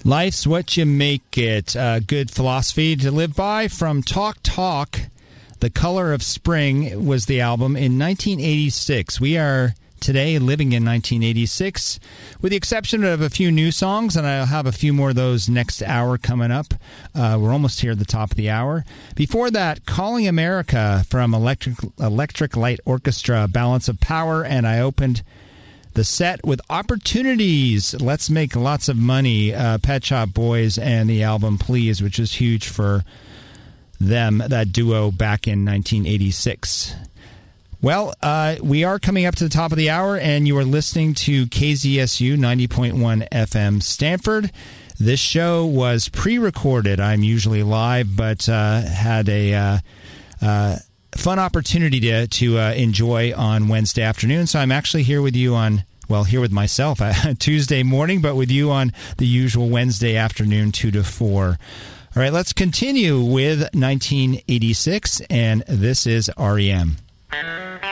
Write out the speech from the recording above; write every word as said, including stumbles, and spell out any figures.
Life's what you make it. A good philosophy to live by from Talk Talk. The Color of Spring was the album in nineteen eighty-six. We are today living in nineteen eighty-six, with the exception of a few new songs, and I'll have a few more of those next hour coming up. Uh, we're almost here at the top of the hour. Before that, Calling America from Electric, Electric Light Orchestra, Balance of Power, and I opened the set with Opportunities, Let's Make Lots of Money, uh, Pet Shop Boys, and the album Please, which is huge for them, that duo back in nineteen eighty-six. Well, uh, we are coming up to the top of the hour, and you are listening to K Z S U ninety point one F M Stanford. This show was pre-recorded. I'm usually live, but uh, had a uh, uh, fun opportunity to, to uh, enjoy on Wednesday afternoon. So I'm actually here with you on, well, here with myself uh, Tuesday morning, but with you on the usual Wednesday afternoon, two to four. All right, let's continue with nineteen eighty-six, and this is R E M.